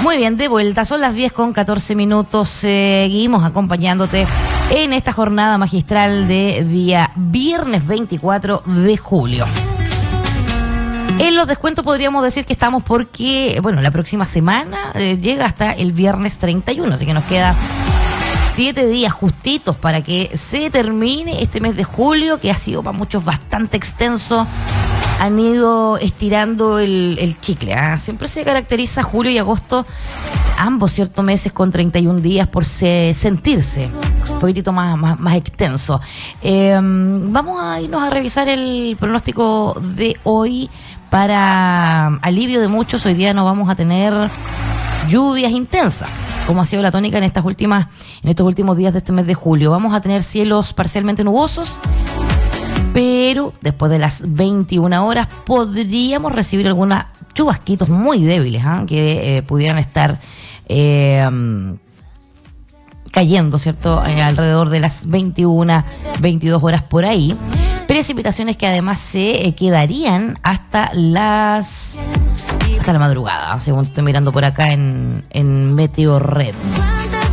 Muy bien, de vuelta, son las 10:14. Seguimos acompañándote en esta jornada magistral de día viernes 24 de julio. En los descuentos podríamos decir que estamos porque, bueno, la próxima semana llega hasta el viernes 31, así que nos queda 7 días justitos para que se termine este mes de julio, que ha sido para muchos bastante extenso. Han ido estirando el chicle, ¿eh? Siempre se caracteriza julio y agosto, ambos ciertos meses con 31 días por sentirse un poquitito más extenso. Vamos a irnos a revisar el pronóstico de hoy. Para alivio de muchos, hoy día no vamos a tener lluvias intensas, como ha sido la tónica en estos últimos días de este mes de julio. Vamos a tener cielos parcialmente nubosos, pero después de las 21 horas podríamos recibir algunos chubasquitos muy débiles, que pudieran estar cayendo, ¿cierto? Alrededor de las 21, 22 horas por ahí. Precipitaciones que además se quedarían hasta la madrugada, según estoy mirando por acá en Meteo Red.